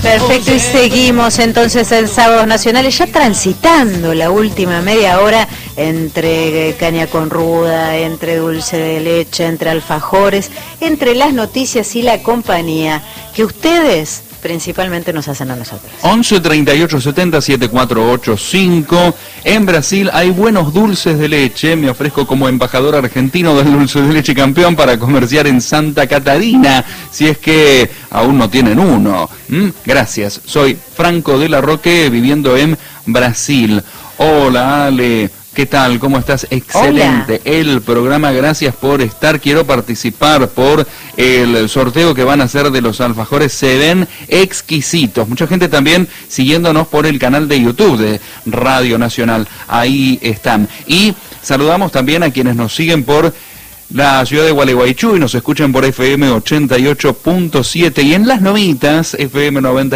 Perfecto, y seguimos entonces en Sábados Nacionales, ya transitando la última media hora entre caña con ruda, entre dulce de leche, entre alfajores, entre las noticias y la compañía que ustedes principalmente nos hacen a nosotros. 11 38 70 7485. En Brasil hay buenos dulces de leche. Me ofrezco como embajador argentino del dulce de leche campeón para comerciar en Santa Catarina, si es que aún no tienen uno. Gracias. Soy Franco de la Roque, viviendo en Brasil. Hola, Ale. ¿Qué tal? ¿Cómo estás? Excelente. Hola. El programa, gracias por estar. Quiero participar por el sorteo que van a hacer de los alfajores. Se ven exquisitos. Mucha gente también siguiéndonos por el canal de YouTube de Radio Nacional. Ahí están. Y saludamos también a quienes nos siguen por la ciudad de Gualeguaychú y nos escuchan por FM 88.7 y en Las Novitas, FM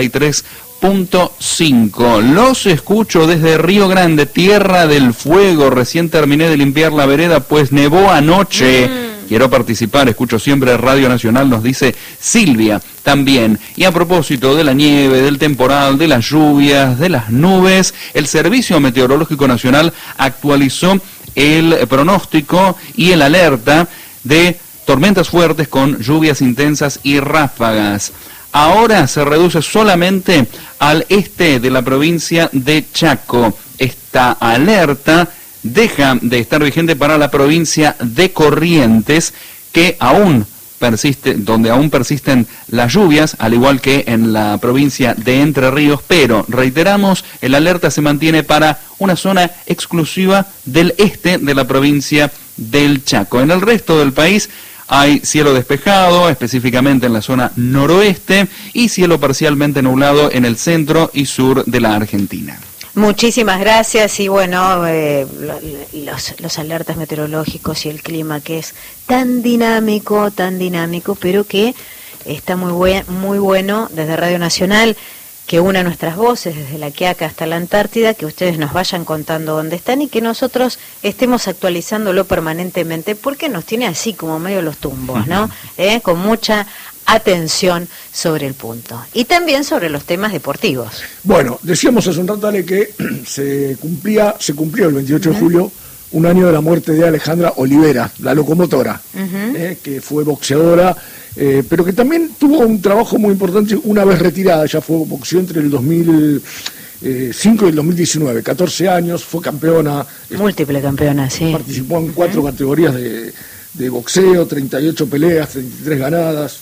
93.5. Los escucho desde Río Grande, Tierra del Fuego. Recién terminé de limpiar la vereda, pues nevó anoche. Quiero participar, escucho siempre Radio Nacional, nos dice Silvia también. Y a propósito de la nieve, del temporal, de las lluvias, de las nubes, el Servicio Meteorológico Nacional actualizó el pronóstico y el alerta de tormentas fuertes con lluvias intensas y ráfagas. Ahora se reduce solamente al este de la provincia de Chaco. Esta alerta deja de estar vigente para la provincia de Corrientes, que donde aún persisten las lluvias, al igual que en la provincia de Entre Ríos, pero reiteramos, el alerta se mantiene para una zona exclusiva del este de la provincia del Chaco. En el resto del país hay cielo despejado, específicamente en la zona noroeste, y cielo parcialmente nublado en el centro y sur de la Argentina. Muchísimas gracias. Y bueno, los alertas meteorológicos y el clima que es tan dinámico, pero que está muy bueno desde Radio Nacional, que una nuestras voces desde la Quiaca hasta la Antártida, que ustedes nos vayan contando dónde están y que nosotros estemos actualizándolo permanentemente, porque nos tiene así como medio los tumbos, ¿no? Con mucha atención sobre el punto. Y también sobre los temas deportivos. Bueno, decíamos hace un rato, Ale, que se cumplió el 28 de julio un año de la muerte de Alejandra Olivera, la locomotora, que fue boxeadora, pero que también tuvo un trabajo muy importante una vez retirada. Ella fue boxeó entre el 2005 y el 2019, 14 años, fue campeona. Múltiple campeona, sí. Participó en 4 categorías de boxeo, 38 peleas, 33 ganadas,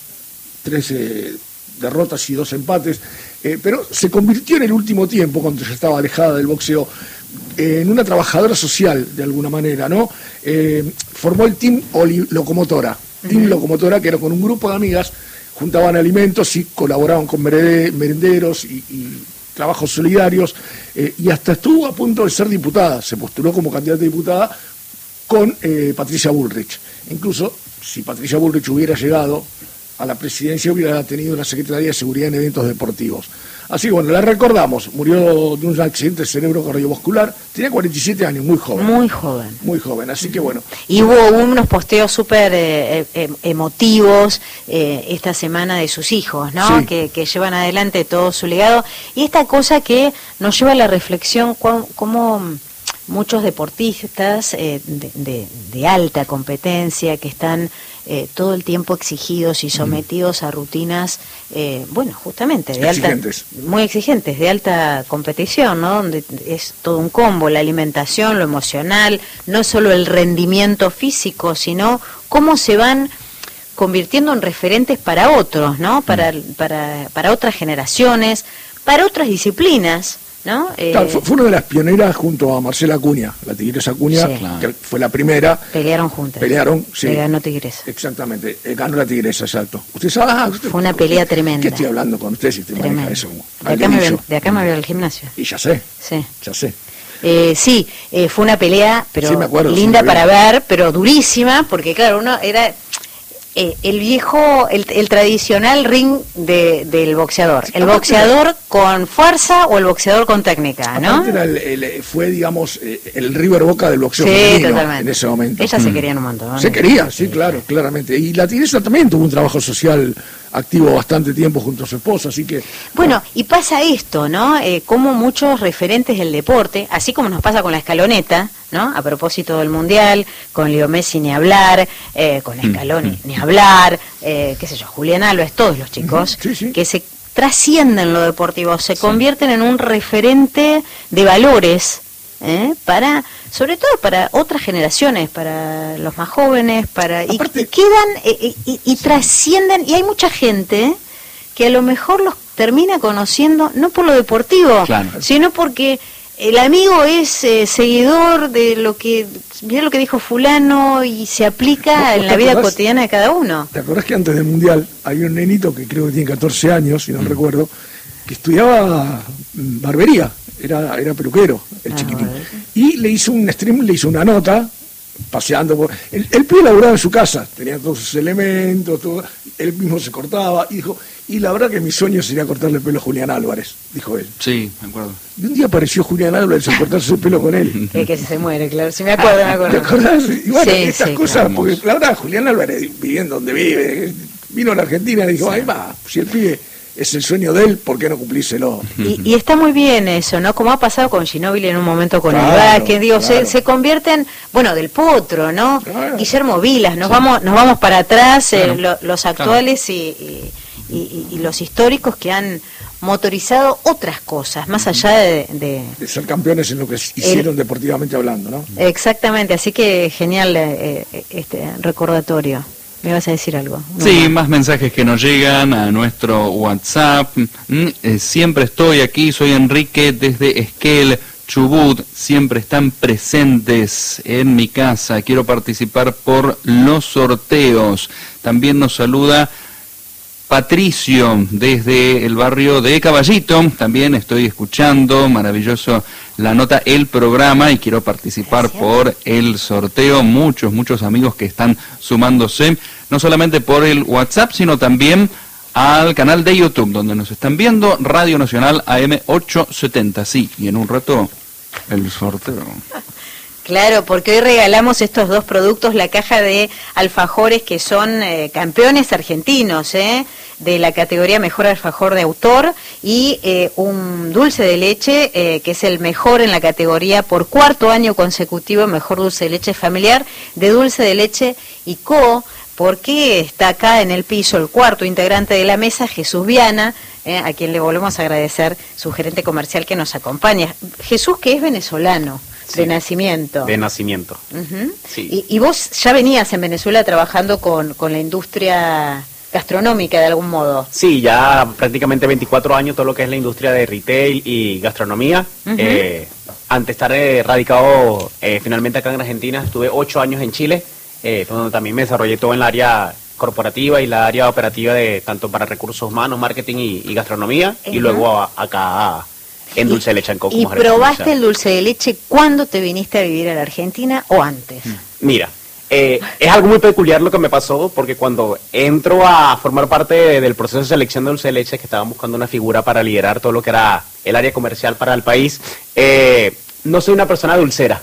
13 derrotas y 2 empates, pero se convirtió en el último tiempo, cuando ya estaba alejada del boxeo, en una trabajadora social, de alguna manera, ¿no? Formó el Team Locomotora, que era con un grupo de amigas, juntaban alimentos y colaboraban con merenderos y trabajos solidarios, y hasta estuvo a punto de ser diputada, se postuló como candidata a diputada con Patricia Bullrich. Incluso, si Patricia Bullrich hubiera llegado a la presidencia, hubiera tenido una Secretaría de Seguridad en eventos deportivos. Así que bueno, la recordamos, murió de un accidente cerebro cardiovascular, tenía 47 años, muy joven. Muy joven, así que bueno. Y hubo unos posteos súper emotivos esta semana de sus hijos, ¿no? Sí. Que llevan adelante todo su legado. Y esta cosa que nos lleva a la reflexión, cómo muchos deportistas de alta competencia que están todo el tiempo exigidos y sometidos a rutinas, justamente muy exigentes, de alta competición, ¿no? Donde es todo un combo, la alimentación, lo emocional, no solo el rendimiento físico, sino cómo se van convirtiendo en referentes para otros, ¿no? Para otras generaciones, para otras disciplinas, ¿no? Claro, fue una de las pioneras junto a Marcela Acuña, la Tigresa Acuña, sí, que fue la primera. Pelearon juntas. Sí. Le ganó Tigresa. Exactamente, ganó la Tigresa, exacto. Usted sabe, fue una pelea tremenda. ¿Qué estoy hablando con usted si usted maneja eso? De acá me veo al gimnasio. Y ya sé. Fue una pelea, pero sí, me acuerdo, linda para ver, pero durísima, porque claro, uno era el viejo, el tradicional ring del boxeador. El boxeador con fuerza o el boxeador con técnica, ¿no? Fue, digamos, el River Boca del boxeo femenino en ese momento. Ellas se querían un montón, ¿no? Se quería, sí, claro, claramente. Y la Tigresa también tuvo un trabajo social activo bastante tiempo junto a su esposa, así que... Bueno, y pasa esto, ¿no? Como muchos referentes del deporte, así como nos pasa con la Escaloneta, ¿no? A propósito del Mundial, con Leo Messi ni hablar, con Scaloni ni hablar, qué sé yo, Julián Álvarez, todos los chicos, sí. que se trascienden lo deportivo, se convierten en un referente de valores, sobre todo para otras generaciones, para los más jóvenes, Aparte, y quedan y trascienden, y hay mucha gente que a lo mejor los termina conociendo no por lo deportivo, claro, sino porque el amigo es seguidor de lo que, mira lo que dijo fulano, y se aplica en la vida cotidiana de cada uno. ¿Te acordás que antes del Mundial había un nenito que creo que tiene 14 años, si no recuerdo, que estudiaba barbería, era peluquero, el chiquitín, y le hizo un stream, le hizo una nota, paseando por... El pibe laburaba en su casa, tenía todos sus elementos, todo, él mismo se cortaba, y dijo, y la verdad que mi sueño sería cortarle el pelo a Julián Álvarez, dijo él. Sí, me acuerdo. Y un día apareció Julián Álvarez a cortarse el pelo con él. Que se muere, claro, si me acuerdo. ¿Te acordás? Y bueno, Sí, estas sí, cosas, claro. porque la verdad, Julián Álvarez, viviendo donde vive, vino a la Argentina y dijo, ay va, si el pibe es el sueño de él, ¿por qué no cumplírselo? Y está muy bien eso, ¿no? Como ha pasado con Ginóbili en un momento con Claro, el básquet, digo, claro. se convierten, bueno, del Potro, ¿no? Claro. Guillermo Vilas, nos vamos para atrás, Claro, los actuales y los históricos que han motorizado otras cosas, más allá de De ser campeones en lo que hicieron deportivamente hablando, ¿no? Exactamente, así que genial este recordatorio. ¿Me vas a decir algo? Sí, más mensajes que nos llegan a nuestro WhatsApp. Siempre estoy aquí, soy Enrique desde Esquel, Chubut. Siempre están presentes en mi casa. Quiero participar por los sorteos. También nos saluda Patricio desde el barrio de Caballito. También estoy escuchando, maravilloso la nota, el programa, y quiero participar Gracias. por el sorteo. Muchos amigos que están sumándose, no solamente por el WhatsApp, sino también al canal de YouTube, donde nos están viendo, Radio Nacional AM 870. Sí, y en un rato el sorteo. Claro, porque hoy regalamos estos dos productos, la caja de alfajores que son campeones argentinos, de la categoría Mejor Alfajor de Autor, y un dulce de leche que es el mejor en la categoría por cuarto año consecutivo, Mejor Dulce de Leche Familiar, de Dulce de Leche y Co., porque está acá en el piso el cuarto integrante de la mesa, Jesús Viana, a quien le volvemos a agradecer, su gerente comercial que nos acompaña. Jesús, que es venezolano. Sí, de nacimiento. De nacimiento. Sí. Y vos ya venías en Venezuela trabajando con la industria gastronómica de algún modo. Sí, ya prácticamente 24 años todo lo que es la industria de retail y gastronomía. Antes de estar radicado finalmente acá en Argentina, estuve 8 años en Chile, donde también me desarrollé todo en el área corporativa y la área operativa de tanto para recursos humanos, marketing y gastronomía, y luego acá en Dulce de Leche en Coco. ¿Y probaste el dulce de leche cuando te viniste a vivir a la Argentina o antes? Mira, es algo muy peculiar lo que me pasó, porque cuando entro a formar parte del proceso de selección de dulce de leche, que estaban buscando una figura para liderar todo lo que era el área comercial para el país, no soy una persona dulcera.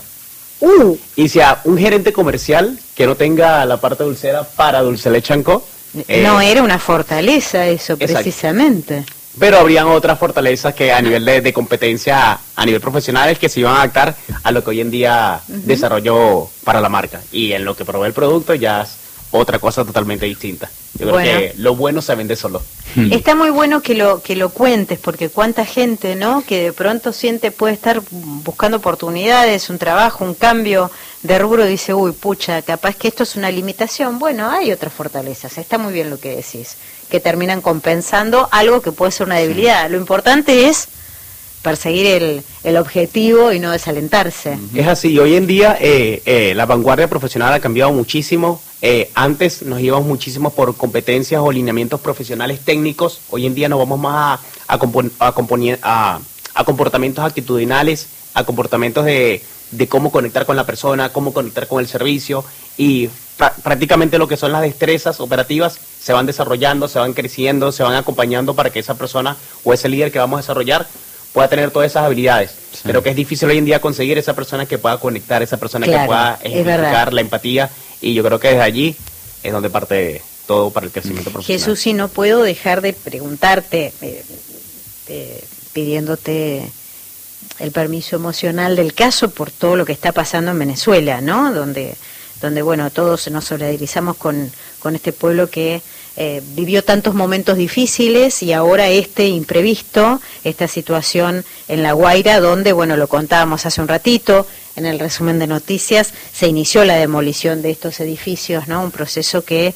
Y si a un gerente comercial que no tenga la parte dulcera para Dulce de Leche en Co, no era una fortaleza eso, precisamente. Exacto. Pero habrían otras fortalezas que a nivel de competencia, a nivel profesional, es que se iban a adaptar a lo que hoy en día desarrollo para la marca. Y en lo que probé el producto ya es otra cosa totalmente distinta. Yo creo que lo bueno se vende solo. Está muy bueno que lo cuentes, porque cuánta gente, ¿no?, que de pronto puede estar buscando oportunidades, un trabajo, un cambio de rubro, dice, uy, pucha, capaz que esto es una limitación. Bueno, hay otras fortalezas, está muy bien lo que decís, que terminan compensando algo que puede ser una debilidad. Lo importante es perseguir el objetivo y no desalentarse. Es así, hoy en día la vanguardia profesional ha cambiado muchísimo. Antes nos íbamos muchísimo por competencias o lineamientos profesionales técnicos. Hoy en día nos vamos más a comportamientos actitudinales, a comportamientos de cómo conectar con la persona, cómo conectar con el servicio, y prácticamente lo que son las destrezas operativas se van desarrollando, se van creciendo, se van acompañando para que esa persona o ese líder que vamos a desarrollar pueda tener todas esas habilidades. Sí. Pero que es difícil hoy en día conseguir esa persona que pueda conectar, esa persona que pueda ejemplificar la empatía, y yo creo que desde allí es donde parte todo para el crecimiento profesional. Jesús, si no puedo dejar de preguntarte, pidiéndote el permiso emocional del caso por todo lo que está pasando en Venezuela, ¿no? Donde bueno, todos nos solidarizamos con este pueblo que vivió tantos momentos difíciles y ahora este imprevisto, esta situación en La Guaira, donde, bueno, lo contábamos hace un ratito, en el resumen de noticias, se inició la demolición de estos edificios, ¿no? Un proceso que,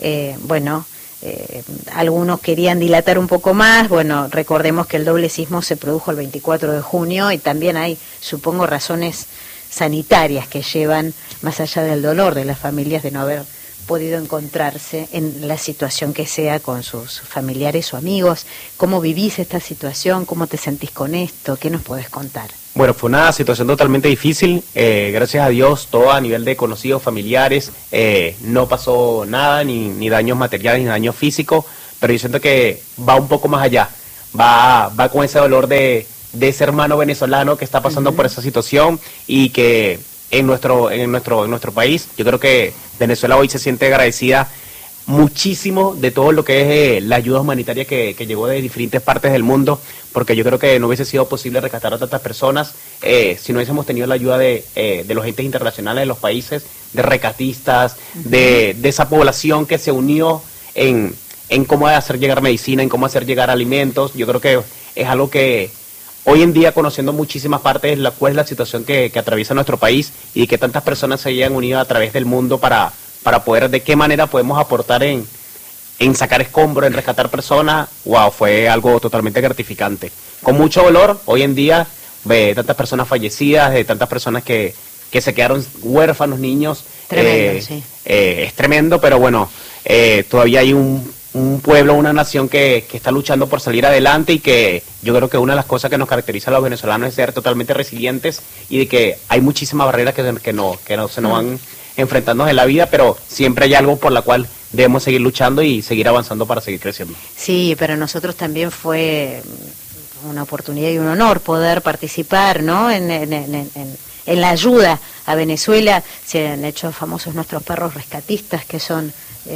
algunos querían dilatar un poco más. Bueno, recordemos que el doble sismo se produjo el 24 de junio y también hay, supongo, razones sanitarias que llevan, más allá del dolor de las familias de no haber podido encontrarse en la situación que sea con sus familiares o amigos. ¿Cómo vivís esta situación? ¿Cómo te sentís con esto? ¿Qué nos podés contar? Bueno, fue una situación totalmente difícil, gracias a Dios, todo a nivel de conocidos, familiares, no pasó nada, ni daños materiales, ni daños físicos, pero yo siento que va un poco más allá, va con ese dolor de ese hermano venezolano que está pasando por esa situación y que en nuestro país, yo creo que Venezuela hoy se siente agradecida muchísimo de todo lo que es la ayuda humanitaria que llegó de diferentes partes del mundo, porque yo creo que no hubiese sido posible rescatar a tantas personas si no hubiésemos tenido la ayuda de los entes internacionales de los países, de rescatistas, de esa población que se unió en cómo hacer llegar medicina, en cómo hacer llegar alimentos. Yo creo que es algo que hoy en día, conociendo muchísimas partes cuál es la situación que atraviesa nuestro país y que tantas personas se hayan unido a través del mundo para poder, de qué manera podemos aportar en sacar escombros, en rescatar personas, wow, fue algo totalmente gratificante. Con mucho dolor, hoy en día, de tantas personas fallecidas, de tantas personas que se quedaron huérfanos, niños. Tremendo, sí. Es tremendo, pero bueno, todavía hay un pueblo, una nación que está luchando por salir adelante y que yo creo que una de las cosas que nos caracteriza a los venezolanos es ser totalmente resilientes y de que hay muchísimas barreras que se nos van enfrentándonos en la vida, pero siempre hay algo por la cual debemos seguir luchando y seguir avanzando para seguir creciendo. Sí, para nosotros también fue una oportunidad y un honor poder participar, ¿no? en la ayuda a Venezuela. Se han hecho famosos nuestros perros rescatistas, que son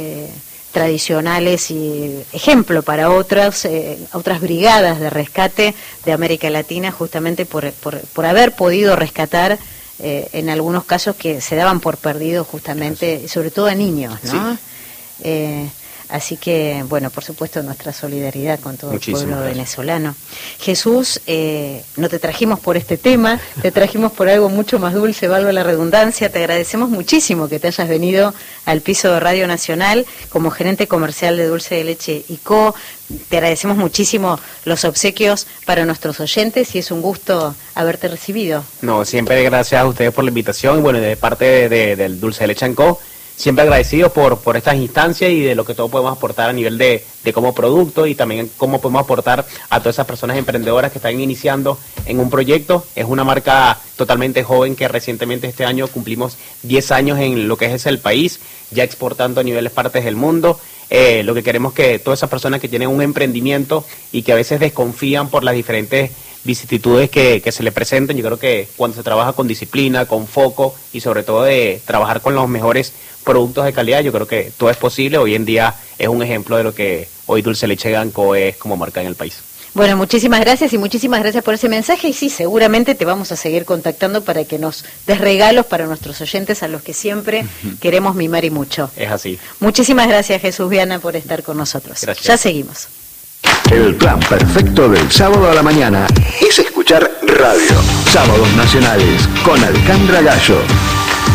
tradicionales y ejemplo para otras brigadas de rescate de América Latina, justamente por haber podido rescatar en algunos casos que se daban por perdidos, justamente, sobre todo a niños, ¿no? Sí. Así que, bueno, por supuesto, nuestra solidaridad con todo el pueblo venezolano. Jesús, no te trajimos por este tema, te trajimos por algo mucho más dulce, valga la redundancia. Te agradecemos muchísimo que te hayas venido al piso de Radio Nacional como gerente comercial de Dulce de Leche y Co. Te agradecemos muchísimo los obsequios para nuestros oyentes y es un gusto haberte recibido. No, siempre gracias a ustedes por la invitación y bueno, de parte del Dulce de Leche Co. Siempre agradecidos por estas instancias y de lo que todos podemos aportar a nivel de como producto y también cómo podemos aportar a todas esas personas emprendedoras que están iniciando en un proyecto. Es una marca totalmente joven que recientemente este año cumplimos 10 años en lo que es el país, ya exportando a niveles partes del mundo. Lo que queremos es que todas esas personas que tienen un emprendimiento y que a veces desconfían por las diferentes vicisitudes que se le presenten, yo creo que cuando se trabaja con disciplina, con foco y sobre todo de trabajar con los mejores productos de calidad, yo creo que todo es posible. Hoy en día es un ejemplo de lo que hoy Dulce Leche Ganco es como marca en el país. Bueno, muchísimas gracias y muchísimas gracias por ese mensaje y sí, seguramente te vamos a seguir contactando para que nos des regalos para nuestros oyentes a los que siempre queremos mimar y mucho. Es así. Muchísimas gracias, Jesús Viana, por estar con nosotros. Gracias. Ya seguimos. El plan perfecto del sábado a la mañana es escuchar radio. Sábados Nacionales con Alejandra Gallo.